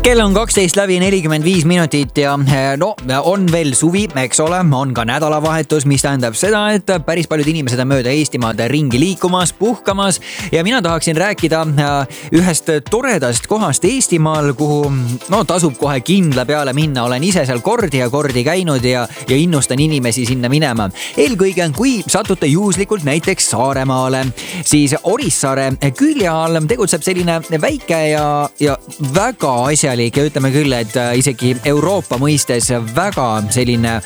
Kell on 12:45 minutit ja no on veel suvi, eks ole, on ka nädalavahetus, mis tähendab seda, et päris paljud inimesed on mööda Eestimaad ringi liikumas, puhkamas ja mina tahaksin rääkida ühest toredast kohast Eestimaal, kuhu tasub kohe kindla peale minna. Olen ise seal kordi ja kordi käinud ja innustan inimesi sinna minema. Eelkõige, kui satute juhuslikult näiteks Saaremaale, siis Orissaare külje all tegutseb selline väike ja väga asjalik ja ütleme küll, et isegi Euroopa mõistes väga selline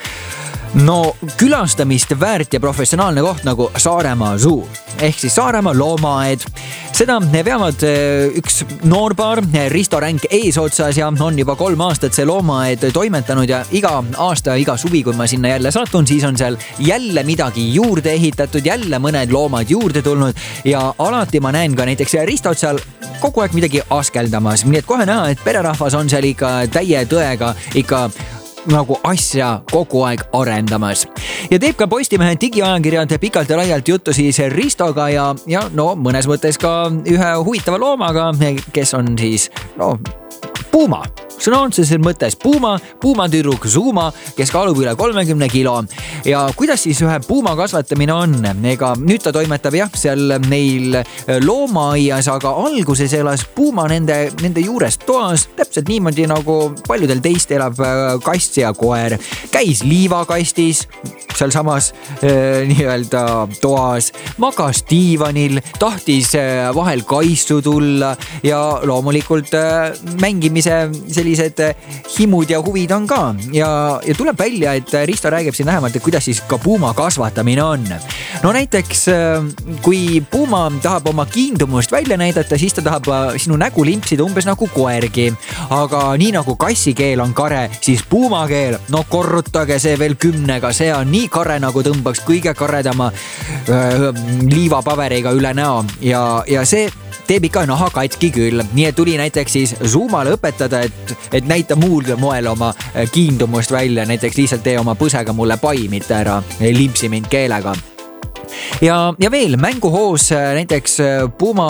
külastamist väärt ja professionaalne koht nagu Saaremaa Zoo ehk siis Saaremaa loomaaed. Seda veavad üks noorpaar Risto Ränk eesotsas ja on juba 3 aastat see loomaaed toimetanud ja iga aasta, iga suvi, kui ma sinna jälle satun, siis on seal jälle midagi juurde ehitatud, jälle mõned loomad juurde tulnud ja alati ma näen ka näiteks Ristot seal kogu aeg midagi askeldamas. Nii et kohe näha, et pererahvas on seal ikka täie tõega ikka nagu asja kogu aeg arendamas. Ja teeb ka Postimehe digiajakirjad pikalt ja laialt juttu siis Ristoga ja mõnes mõttes ka ühe huvitava loomaga, kes on siis puuma. Sõna otseses mõttes puumatüdruk Zuma, kes kaalub üle 30 kilo. Ja kuidas siis ühe puuma kasvatamine on? Ega nüüd ta toimetab seal neil loomaaias, aga alguses elas puuma nende juures toas, täpselt niimoodi nagu paljudel teist elab kast ja koer. Käis liivakastis, seal samas nii-öelda toas, magas diivanil, tahtis vahel kaisu tulla ja loomulikult mängimise sellised himud ja huvid on ka. Ja tuleb välja, et Risto räägib siin lähemalt, et kuidas siis ka puuma kasvatamine on. Näiteks, kui puuma tahab oma kiindumust välja näidata, siis ta tahab sinu nägu limpsida umbes nagu koergi. Aga nii nagu kassikeel on kare, siis puumakeel, korrutage see veel 10-ga, see on nii kare, nagu tõmbaks kõige karedama liivapaberiga üle näo ja see teeb ikka naha katki küll. Nii et tuli näiteks siis Zumale õpetada, et näita muul moel oma kiindumust välja. Näiteks lihtsalt tee oma põsega mulle pai, mitte ära limpsi mind keelega. Ja veel mänguhoos näiteks puuma,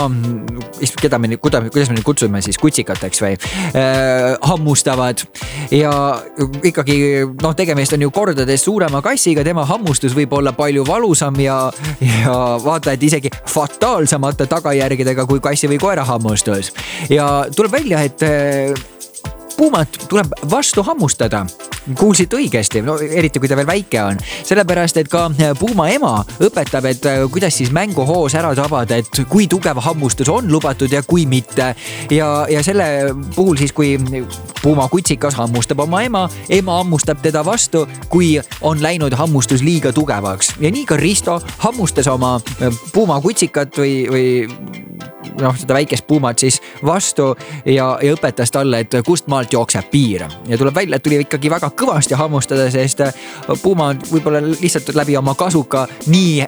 kuidas me nüüd kutsume siis kutsikateks või, hammustavad ja ikkagi tegemist on ju kordades suurema kassiga, tema hammustus võib olla palju valusam ja vaata, et isegi fataalsemate tagajärgedega kui kassi või koera hammustus. Ja tuleb välja, et puumat tuleb vastu hammustada. Kuulsid õigesti, eriti kui ta veel väike on. Sellepärast, et ka puuma ema õpetab, et kuidas siis mänguhoos ära tabada, et kui tugev hammustus on lubatud ja kui mitte. Ja selle puhul siis, kui puuma kutsikas hammustab oma ema hammustab teda vastu, kui on läinud hammustus liiga tugevaks. Ja nii ka Risto hammustas oma puuma kutsikat või seda väikest puumat siis vastu ja õpetas talle, et kust maalt jookseb piir. Ja tuleb välja, et tuli ikkagi väga kõvasti hammustada, sest puuma võib-olla lihtsalt läbi oma kasuka nii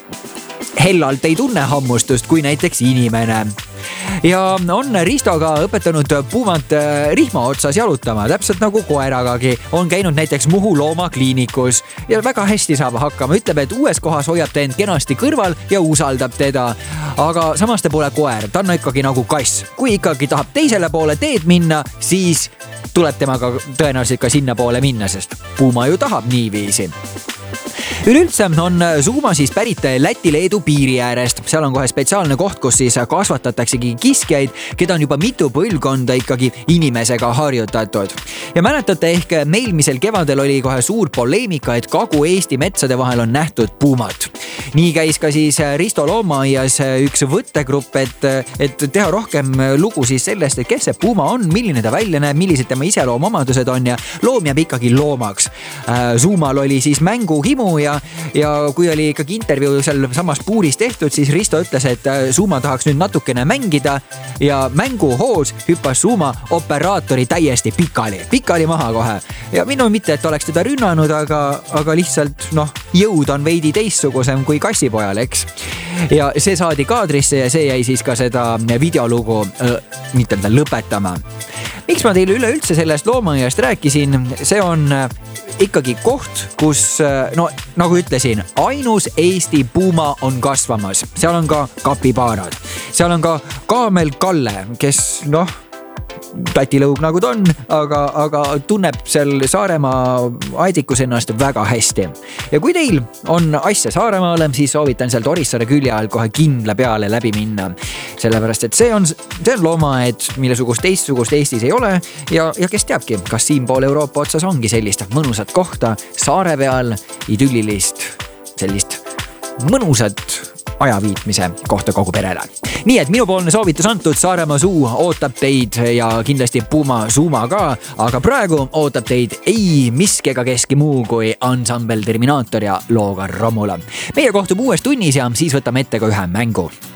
hellalt ei tunne hammustust kui näiteks inimene. Ja on Risto ka õpetanud puumat rihma otsas jalutama, täpselt nagu koeragagi. On käinud näiteks Muhu loomakliinikus ja väga hästi saab hakkama. Ütleb, et uues kohas hoiab ta end kenasti kõrval ja usaldab teda. Aga samas ta pole koer, ta on ikkagi nagu kass. Kui ikkagi tahab teisele poole teed minna, siis tuleb temaga tõenäoliselt ka sinna poole minna, sest puuma ju tahab niiviisi. Üleüldse on Zuma siis pärit Läti-Leedu piiri äärest. Seal on kohe spetsiaalne koht, kus siis kasvatataksegi kiskjaid, keda on juba mitu põlvkonda ikkagi inimesega harjutatud. Ja mäletate, ehk eelmisel kevadel oli kohe suur poleemika, et Kagu-Eesti metsade vahel on nähtud puumat. Nii käis ka siis Risto loomaaias üks võttegrupp, et teha rohkem lugu siis sellest, et kes see puuma on, milline ta välja näeb, millised tema iseloomomadused on ja loom jääb ikkagi loomaks. Zumal oli siis mänguhimu ja kui oli ikkagi intervjuu seal samas puuris tehtud, siis Risto ütles, et Zuma tahaks nüüd natukene mängida ja mänguhoos hüppas Zuma operaatori täiesti pikali maha kohe. Ja minu mitte, et oleks teda rünnanud, aga lihtsalt jõud on veidi teistsugusem kui kassipojal, eks. Ja see saadi kaadrisse ja see jäi siis ka seda videolugu lõpetama. Miks ma teile üleüldse sellest loomaaiast rääkisin? See on ikkagi koht, kus, nagu ütlesin, ainus Eesti puuma on kasvamas. Seal on ka kapibaarad. Seal on ka kaamel Kalle, kes tatilõug nagu ta on, aga tunneb seal Saaremaa aedikus ennast väga hästi. Ja kui teil on asja Saaremaale, siis soovitan sealt Orissaare külje all kohe kindla peale läbi minna. Sellepärast, et see on loomaaed, millesugust teistsugust Eestis ei ole ja kes teabki, kas siinpool Euroopa otsas ongi sellist mõnusat kohta saare peal, idüllilist, sellist mõnusat ajaviitmise kohta kogu perele. Nii et minupoolne soovitus antud, Saaremaa Zoo ootab teid ja kindlasti Puma Zuma ka, aga praegu ootab teid ei miski ega keski muu kui ansambel Terminaator ja looga Romula. Meie kohtub uues tunnis ja siis võtame ette ka ühe mängu.